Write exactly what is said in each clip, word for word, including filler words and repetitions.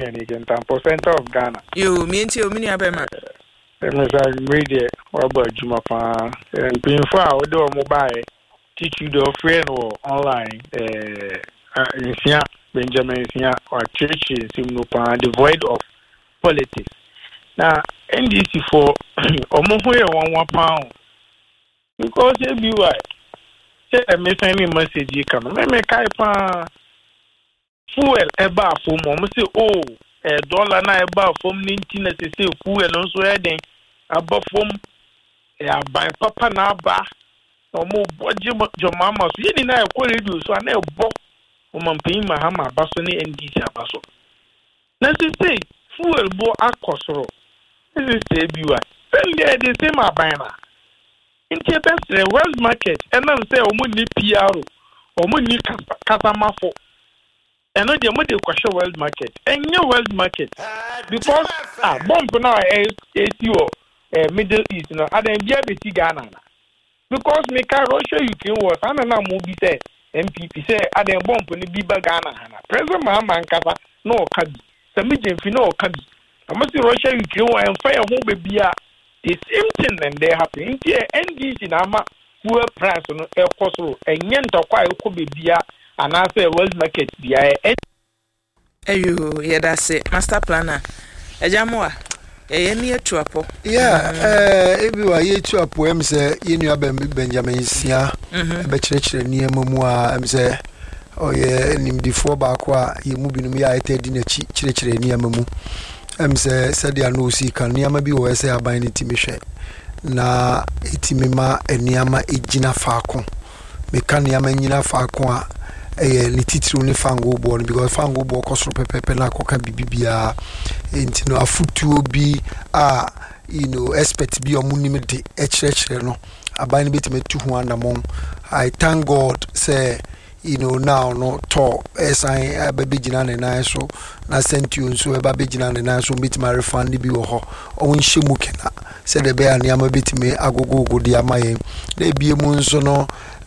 again, center of Ghana. You mean to me, Abema? Mesa media about Jumapa and being far do mobile teach you the friend or online in Sia Benjamin Sia or churches in Nupa devoid of politics. Now N D C for almost one one pound because it be why say a message you come me kaipa fuel eba for mo say oh a dollar na eba from ninety na say fuel no so heading above from a buy papa na ba no mo boje jo mama so yini na e ko radio so na e bo o man pin mahama baso ne N D C abaso na say fuel bo akosoro this is the biwa when they the same abana into the world market and then say o mo ni P R o mo ni kasama fo and no dey mo dey kwasho world market and your world market because ah bomb now A C O Uh, Middle East, you know, and then be able to Ghana because me can Russia Ukraine was and na movie say M P P say and then bomb when be Ghana President Mahama Nkasa no kabi so me jemfi no kabi I must Russia Ukraine and fire home baby the same thing and they happen here N D C na ma fuel price no e koso enye ntokwa e ko bebia and I say world market bia e ayo yeah that's it master planner ejamoa Eh me atuapo yeah eh ebi wa ye atuapo em say ye nua Benjamin Sia be kirekire niam mu a em say oye nimdifo ba ko a ye mu binum ya etedi na chi kirekire niam mu em say sadia no si kan niam bi wo say aban ni timihwe na etimema eniama ejina faako me kan niam nyina faako a eh ni titru ni fango bo because fango bo ko soro pepepe na ko ka bibibia enti no afutuo bi a you know expert bi omunim de ekyerechire no aban betime tu ho anamon I thank God say you know now no to esan ababegina ne nan so na sentio so ababegina ne nan so betime refund bi wo ho o nhemu kena say de be aniama betime agogogo de amaye na ebie mu nso no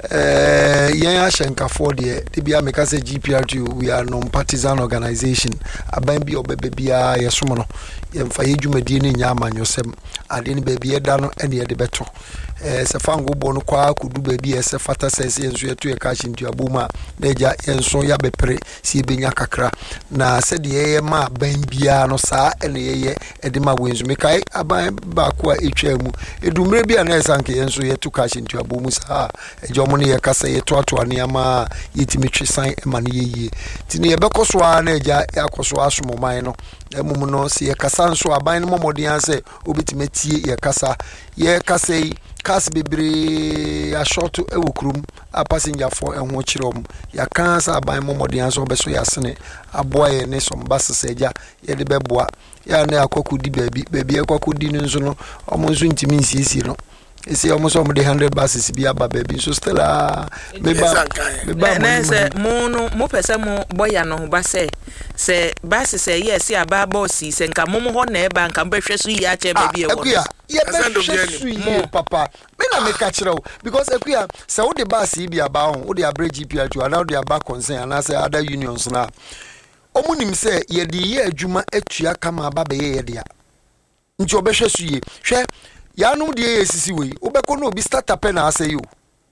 eh yen ashenkafo de de bia meka say G P R T we are non partisan organization aban bi obebe bia yesom no yemfa yedwumadie ne nya amanyosem ade ne ba bia da no ene ye de beto eh se fango bo no kwa kudu ba bia se fata sense yenso yeto ye kashi ntu abuma na eja yenso ya bepre si benya kakra na se de ye ma ban bia no saa ene ye e de ma wenzu mekai aban ba ko a etwa mu edumre bia na esanke yenso yeto kashi ntu abumu saa eja ne ye kasa ye toato aniama yetimi twisan emane yeye tini ye bekoso a na eja yakoso asomoman no emum no se ye kasa nso aban no momodi anse obetime tie ye kasa ye kasa yi kas bebre a short ewokrum a passenger for enho kirom ya kansa aban momodi anse obeso yasene aboa ye ne som basese eja ye de beboa ya na akokudi baby baby akokudi nso no omo nso ntimi nsisi no isi almost on the one hundred buses bi aba baby so still ah me ba me ba na se mo no mo pese mo boya no ba se se bus se yes aba boss se nka mo mo ho na e ba nka behwe so yi a che baby e wo akuya ye behwe so yi papa me na me ka kire o because akuya se wo de bus bi aba ho wo de abre G P R to ana wo de aba concern ana se other unions na omunim se ye de ye adwuma atua kama aba be ye de a nti obehwe so yi hwe ya no de esisi we obeko no obi startup na ase yo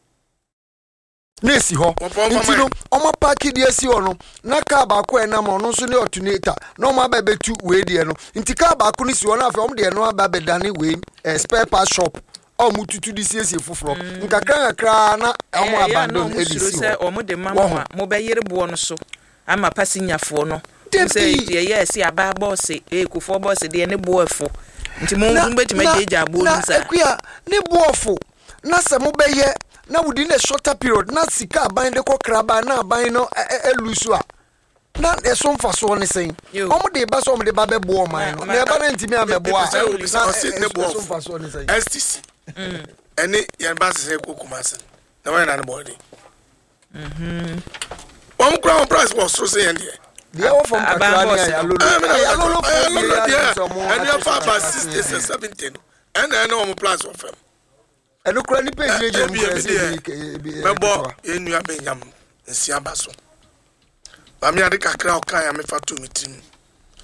nesi ho ntino oma park de esi ho no na ka ba ko enam no so ne alternator na oma ba betu we de no nti ka ba ko ni si ho na afa om de no aba be dane we spare part shop o mututu di siesie foforo nkakra nkakra na omo abandon edisi ho o mo de mama mo be yere bo no so ama pasinyafo no say yes aba boss e kufo boss de ne bo efo nti mo mbeti mejeje abo nsa akuya ne boofo na se mo beye na wudi na shorter period na sika aban de kokra na aban no elusu a na eso mfaso ne sen omo de ba so omo de ba be bo man no na ba na ntimi amebo a ne boofo mfaso ne sen S T C mm ene yan ba se kokumase na wa na ne body mhm om crown price was so say ende they are from Kakrania ya lolo ya lolo and you have about sixteen seventeen and I know plus of them and no credit page je me bo enu abenyam nsia baso ba me ade kakra o kan ya me fa to me tim